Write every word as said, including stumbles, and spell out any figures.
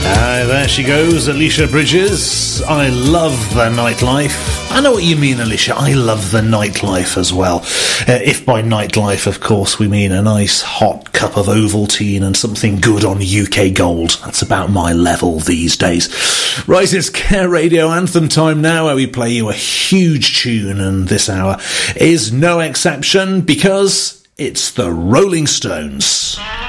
Uh, there she goes, Alicia Bridges. I love the nightlife. I know what you mean, Alicia. I love the nightlife as well. Uh, if by nightlife, of course, we mean a nice hot cup of Ovaltine and something good on U K Gold. That's about my level these days. Right, it's Care Radio Anthem time now, where we play you a huge tune, and this hour is no exception because it's the Rolling Stones.